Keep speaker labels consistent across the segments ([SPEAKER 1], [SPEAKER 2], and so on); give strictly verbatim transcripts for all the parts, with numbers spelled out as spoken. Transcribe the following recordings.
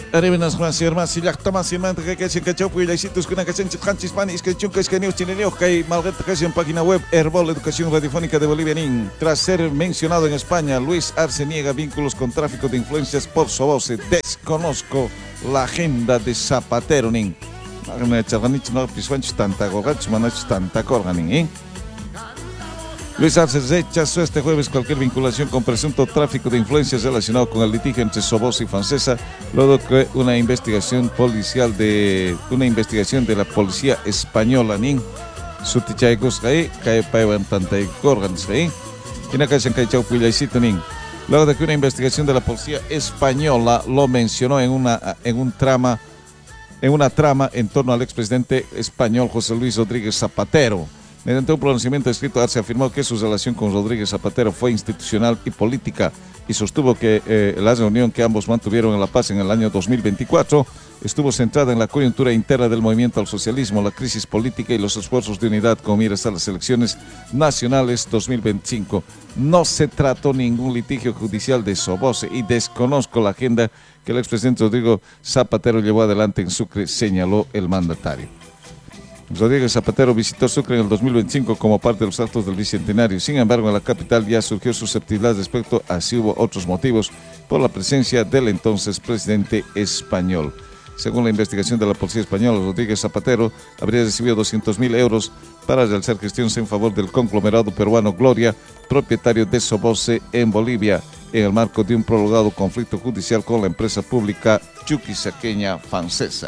[SPEAKER 1] Arenas más y más y la tomas y manta que se cachó y la sitios que una canción chanchis pan y que chunca es que news tiene leo que malgrata que en página web Herbol Educación Radiofónica de Bolivia nin. Tras ser mencionado en España, Luis Arce niega vínculos con tráfico de influencias por su voz. Desconozco la agenda de Zapatero nin. Me charganich no pisuanch tanta gorgach manach tanta corganin, ¿eh? Luis Arce rechazó este jueves cualquier vinculación con presunto tráfico de influencias relacionado con el litigio entre Sobosa y Francesa, luego que una investigación policial de una investigación de la policía española nin sutichaicos ahí cae paevan tanta órganos ahí en acá se caichau puilaicito nin luego de que una investigación de la policía española lo mencionó en una en un trama en una trama en torno al expresidente español José Luis Rodríguez Zapatero. Mediante un pronunciamiento escrito, Arce afirmó que su relación con Rodríguez Zapatero fue institucional y política y sostuvo que eh, la reunión que ambos mantuvieron en La Paz en el año dos mil veinticuatro estuvo centrada en la coyuntura interna del movimiento al socialismo, la crisis política y los esfuerzos de unidad con miras a las elecciones nacionales dos mil veinticinco. No se trató ningún litigio judicial de Sobosa y desconozco la agenda que el expresidente Rodrigo Zapatero llevó adelante en Sucre, señaló el mandatario. Rodríguez Zapatero visitó Sucre en el dos mil veinticinco como parte de los actos del Bicentenario. Sin embargo, en la capital ya surgió susceptibilidad respecto a si hubo otros motivos por la presencia del entonces presidente español. Según la investigación de la policía española, Rodríguez Zapatero habría recibido doscientos mil euros para realizar gestiones en favor del conglomerado peruano Gloria, propietario de Sobosa en Bolivia, en el marco de un prolongado conflicto judicial con la empresa pública chuquisaqueña Francesa.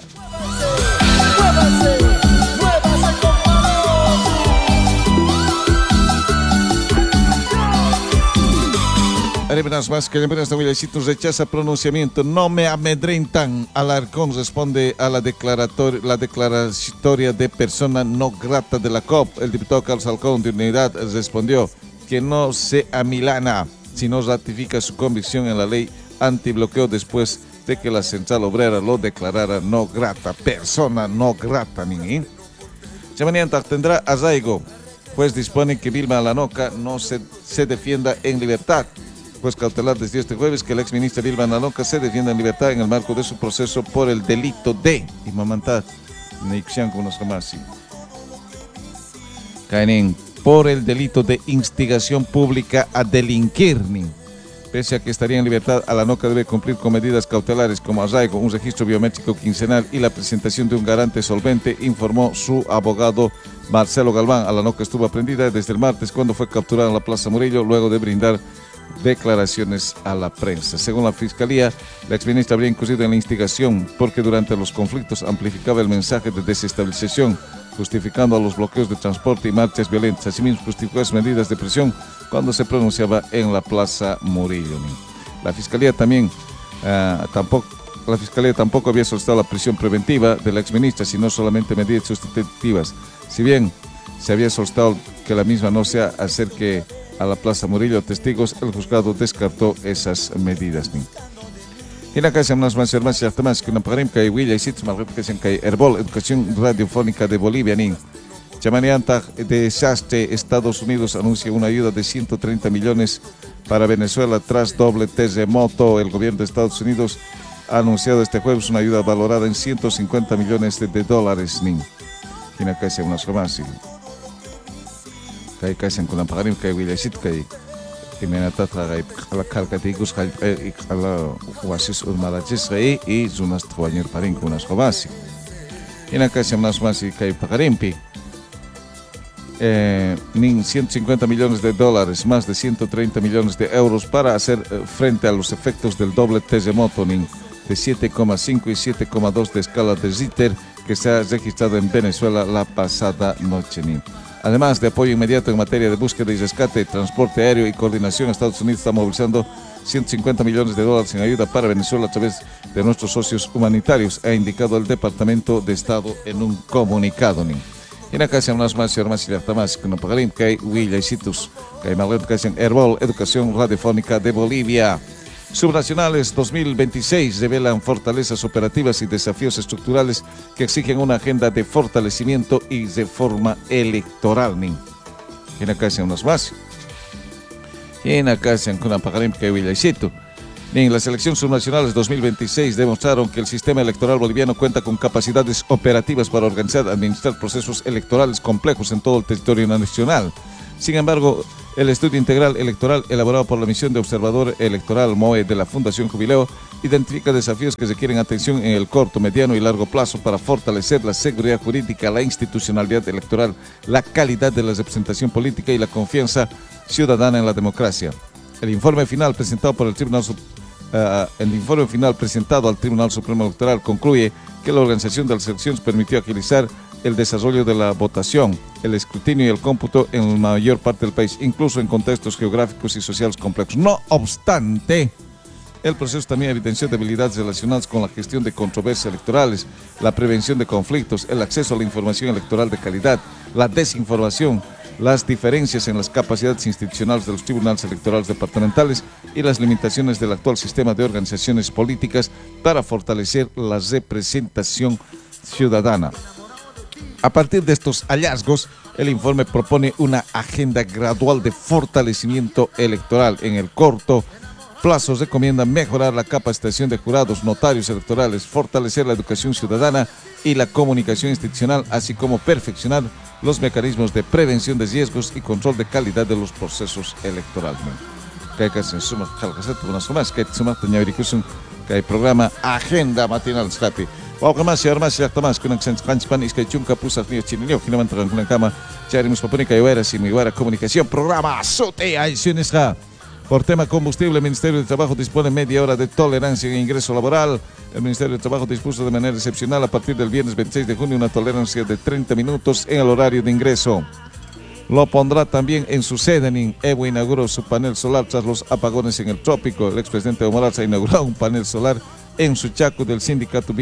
[SPEAKER 1] Además, más que la empresa de rechaza pronunciamiento. No me amedrentan. Alarcón responde a la, la declaratoria de persona no grata de la C O P. El diputado Carlos Alcón de Unidad respondió que no se amilana si no ratifica su convicción en la ley antibloqueo después de que la Central Obrera lo declarara no grata. Persona no grata. ¿eh? Chamanianta tendrá arraigo, pues dispone que Vilma Alanoca no se, se defienda en libertad. Pues cautelar desde este jueves que la exministra Vilma Alanoca se defienda en libertad en el marco de su proceso por el delito de y mamantá caen por el delito de instigación pública a delinquir. Pese a que estaría en libertad, Alanoca debe cumplir con medidas cautelares como arraigo, un registro biométrico quincenal y la presentación de un garante solvente, informó su abogado Marcelo Galván. Alanoca estuvo aprendida desde el martes cuando fue capturada en la Plaza Murillo luego de brindar declaraciones a la prensa. Según la Fiscalía, la exministra habría incurrido en la instigación porque durante los conflictos amplificaba el mensaje de desestabilización, justificando a los bloqueos de transporte y marchas violentas. Asimismo, justificó las medidas de presión cuando se pronunciaba en la Plaza Murillo. La Fiscalía también uh, tampoco la Fiscalía tampoco había solicitado la prisión preventiva de la exministra, sino solamente medidas sustitutivas. Si bien se había solicitado que la misma no se acerque a la Plaza Murillo testigos, el juzgado descartó esas medidas. En la casa más más hermanas y artemas que una parim que William Sitz mal repetición que Herbol Educación Radiofónica de Bolivia nin. Chamanianta de desastre. Estados Unidos anuncia una ayuda de ciento treinta millones para Venezuela tras doble terremoto. El gobierno de Estados Unidos ha anunciado este jueves una ayuda valorada en ciento cincuenta millones de, de dólares nin. En la casa unas hermanas kay kasan ko lang pakarim kay Willasit kay imenata tragay ala kalkatigos kay ala wasis urmalachis kay y zunas tuañer parin con unas robasi en la casa más más y kay pakarimpi eh, nin ciento cincuenta millones de dólares, más de ciento treinta millones de euros para hacer eh, frente a los efectos del doble terremoto nin de siete coma cinco y siete coma dos de escala de Richter que se ha registrado en Venezuela la pasada noche nin. Además de apoyo inmediato en materia de búsqueda y rescate, transporte aéreo y coordinación, Estados Unidos está movilizando ciento cincuenta millones de dólares en ayuda para Venezuela a través de nuestros socios humanitarios, ha indicado el Departamento de Estado en un comunicado. En la casa más más y más y más que no pagarín que hay Willaisitus, que hay Maleta que hacen Herbol Educación Radiofónica de Bolivia. Subnacionales dos mil veintiséis revelan fortalezas operativas y desafíos estructurales que exigen una agenda de fortalecimiento y reforma electoral. En la casa unos más. En la casa en una pagarim que Willaisito. ni en las elecciones subnacionales dos mil veintiséis demostraron que el sistema electoral boliviano cuenta con capacidades operativas para organizar y administrar procesos electorales complejos en todo el territorio nacional. Sin embargo, el estudio integral electoral elaborado por la misión de observador electoral M O E de la Fundación Jubileo identifica desafíos que requieren atención en el corto, mediano y largo plazo para fortalecer la seguridad jurídica, la institucionalidad electoral, la calidad de la representación política y la confianza ciudadana en la democracia. El informe final presentado por el Tribunal uh, el informe final presentado al Tribunal Supremo Electoral concluye que la organización de las elecciones permitió agilizar el desarrollo de la votación, el escrutinio y el cómputo en la mayor parte del país, incluso en contextos geográficos y sociales complejos. No obstante, el proceso también evidenció debilidades relacionadas con la gestión de controversias electorales, la prevención de conflictos, el acceso a la información electoral de calidad, la desinformación, las diferencias en las capacidades institucionales de los tribunales electorales departamentales y las limitaciones del actual sistema de organizaciones políticas para fortalecer la representación ciudadana. A partir de estos hallazgos, el informe propone una agenda gradual de fortalecimiento electoral. En el corto plazo recomienda mejorar la capacitación de jurados, notarios electorales, fortalecer la educación ciudadana y la comunicación institucional, así como perfeccionar los mecanismos de prevención de riesgos y control de calidad de los procesos electorales. Que hay programa Agenda Matinal Slapi. Wauka mas yar mas yak tamas kunang sen kanchpan iskay chungka pusak niyo chininyo kinamantaran kunang kama charimus papuni kayuera sin miguara comunicación programa Sote Aiciones ha. Por tema combustible, el Ministerio de Trabajo dispone media hora de tolerancia en ingreso laboral. El Ministerio de Trabajo dispuso de manera excepcional a partir del viernes veintiséis de junio una tolerancia de treinta minutos en el horario de ingreso. Lo pondrá también en su sede. En Evo inauguró su panel solar tras los apagones en el trópico. El expresidente Evo Morales ha inaugurado un panel solar en Suchaco del sindicato